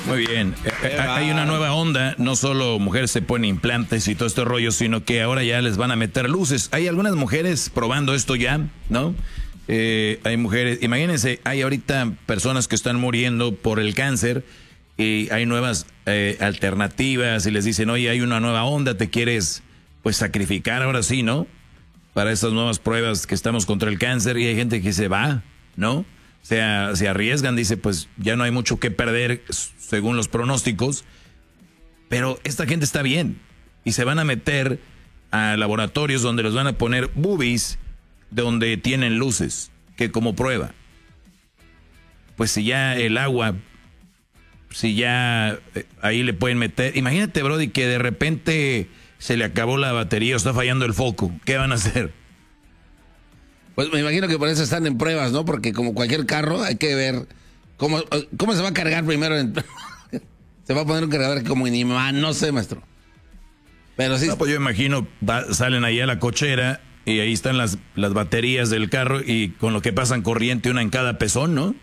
Muy bien. Hay una nueva onda. No solo mujeres se ponen implantes y todo este rollo, sino que ahora ya les van a meter luces. Hay algunas mujeres probando esto ya, ¿no? Hay mujeres, imagínense, hay ahorita personas que están muriendo por el cáncer y hay nuevas alternativas y les dicen, oye, hay una nueva onda, te quieres pues sacrificar ahora sí, ¿no? Para estas nuevas pruebas que estamos contra el cáncer, y hay gente que se va, ¿no? O sea, se arriesgan, dice, pues ya no hay mucho que perder según los pronósticos, pero esta gente está bien y se van a meter a laboratorios donde les van a poner boobies donde tienen luces, que como prueba. Pues si ya el agua, si ya ahí le pueden meter, imagínate, Brody, que de repente se le acabó la batería o está fallando el foco, ¿qué van a hacer? Pues me imagino que por eso están en pruebas, ¿no? Porque como cualquier carro hay que ver cómo se va a cargar primero. Se va a poner un cargador como en imán, no sé, maestro. Pero sí. No, pues yo imagino, salen ahí a la cochera y ahí están las baterías del carro y con lo que pasan corriente, una en cada pezón, ¿no?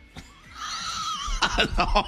No.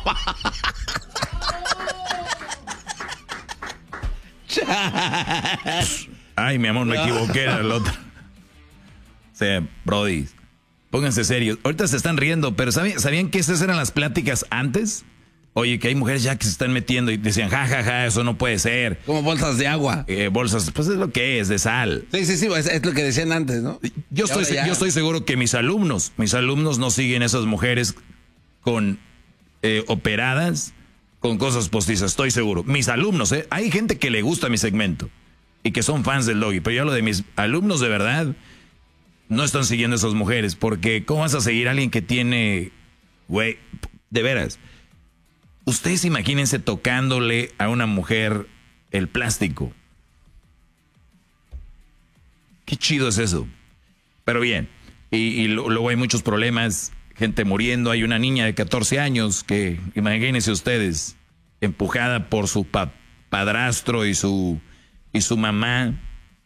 Ay, mi amor, me equivoqué, era el otro. O sea, Brody, pónganse serios. Ahorita se están riendo, pero ¿sabían que esas eran las pláticas antes? Oye, que hay mujeres ya que se están metiendo y decían, ja, eso no puede ser. Como bolsas de agua. Bolsas, pues es lo que es, de sal. Sí, es lo que decían antes, ¿no? Yo estoy seguro que mis alumnos no siguen esas mujeres con operadas, con cosas postizas, estoy seguro. Mis alumnos, hay gente que le gusta mi segmento y que son fans del Doggy, pero yo hablo de mis alumnos de verdad, no están siguiendo a esas mujeres, porque ¿cómo vas a seguir a alguien que tiene, güey, de veras? Ustedes imagínense tocándole a una mujer el plástico. Qué chido es eso. Pero bien, y luego hay muchos problemas, gente muriendo. Hay una niña de 14 años que, imagínense ustedes, empujada por su padrastro y su mamá,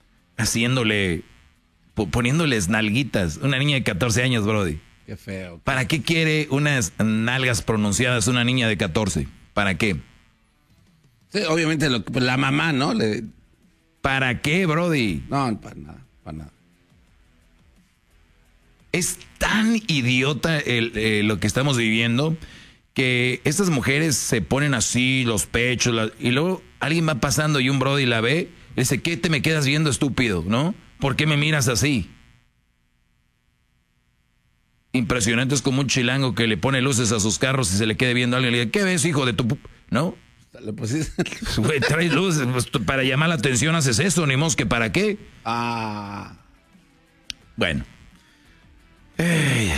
poniéndoles nalguitas. Una niña de 14 años, Brody. Qué feo. ¿Para qué quiere unas nalgas pronunciadas una niña de 14? ¿Para qué? Sí, obviamente la mamá, ¿no? ¿Para qué, Brody? No, para nada. Es tan idiota lo que estamos viviendo que estas mujeres se ponen así los pechos y luego alguien va pasando y un Brody la ve y dice, ¿qué te me quedas viendo, estúpido? ¿No? ¿Por qué me miras así? Impresionante, es como un chilango que le pone luces a sus carros y se le quede viendo a alguien y le dice, ¿qué ves, hijo de tu... ¿No? Le pusiste... Güey, traes luces, pues, para llamar la atención haces eso, ni más que para qué. Bueno. Ay.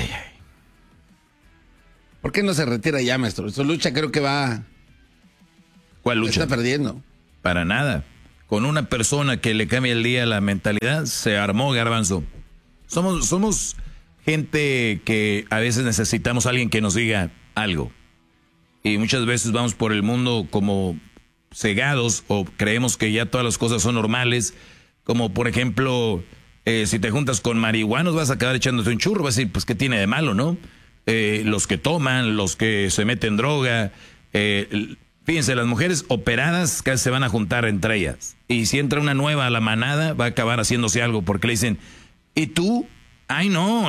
¿Por qué no se retira ya, maestro? Su lucha creo que va... ¿Cuál lucha? Está perdiendo. Para nada. Con una persona que le cambia el día la mentalidad, se armó, Garbanzo. Somos gente que a veces necesitamos a alguien que nos diga algo. Y muchas veces vamos por el mundo como cegados o creemos que ya todas las cosas son normales. Como por ejemplo, si te juntas con marihuanos vas a acabar echándote un churro. Vas a decir, pues ¿qué tiene de malo, no? Los que toman, los que se meten droga. Fíjense, las mujeres operadas casi se van a juntar entre ellas. Y si entra una nueva a la manada, va a acabar haciéndose algo. Porque le dicen, ¿y tú? Ay, no,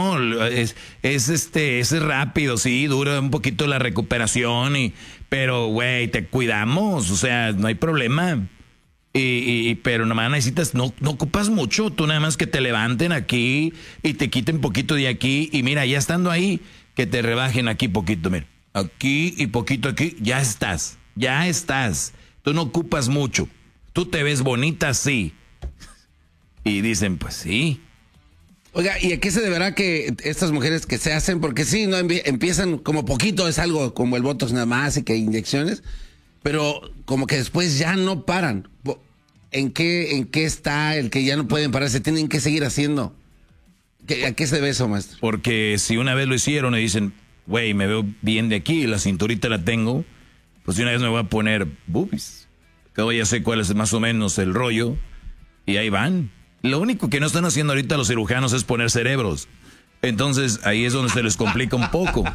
es rápido, sí, dura un poquito la recuperación, pero, güey, te cuidamos, o sea, no hay problema. Pero nomás necesitas, no ocupas mucho, tú nada más que te levanten aquí y te quiten poquito de aquí, y mira, ya estando ahí, que te rebajen aquí poquito, mira, aquí y poquito aquí, ya estás, tú no ocupas mucho, tú te ves bonita, sí. Y dicen, pues sí. Oiga, ¿y a qué se deberá que estas mujeres que se hacen? Porque sí, no empiezan como poquito, es algo como el Botox nada más y que inyecciones, pero como que después ya no paran. ¿En qué está el que ya no pueden parar? ¿Se tienen que seguir haciendo? ¿A qué se debe eso, maestro? Porque si una vez lo hicieron y dicen, güey, me veo bien de aquí, la cinturita la tengo, pues de una vez me voy a poner boobies. Que ya sé cuál es más o menos el rollo, y ahí van. Lo único que no están haciendo ahorita los cirujanos es poner cerebros. Entonces ahí es donde se les complica un poco.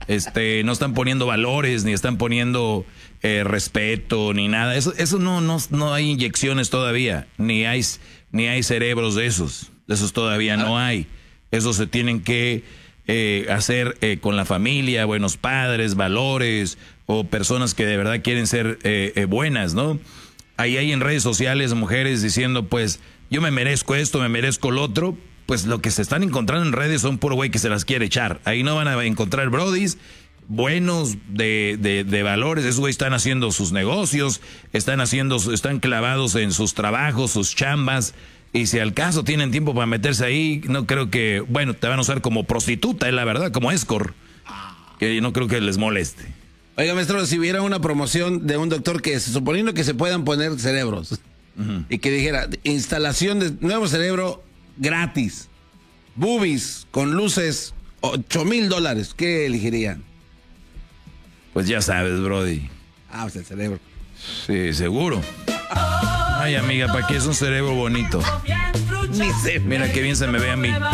No están poniendo valores, ni están poniendo respeto, ni nada. Eso no hay inyecciones todavía, ni hay cerebros de esos todavía no hay. Eso se tienen que hacer con la familia, buenos padres, valores, o personas que de verdad quieren ser buenas, ¿no? Ahí hay en redes sociales mujeres diciendo, pues, yo me merezco esto, me merezco lo otro. Pues lo que se están encontrando en redes son puro güey que se las quiere echar. Ahí no van a encontrar brodis buenos de valores. Esos güey están haciendo sus negocios, están clavados en sus trabajos, sus chambas. Y si al caso tienen tiempo para meterse ahí, no creo que, bueno, te van a usar como prostituta, es la verdad, como escort. Que no creo que les moleste. Oiga, maestro, si hubiera una promoción de un doctor que, suponiendo que se puedan poner cerebros, y que dijera, instalación de nuevo cerebro gratis, boobies con luces, $8,000, ¿qué elegirían? Pues ya sabes, brody. Pues el cerebro. Sí, seguro. Ay, amiga, ¿para qué es un cerebro bonito? Ni sé. Mira qué bien se me ve a mí.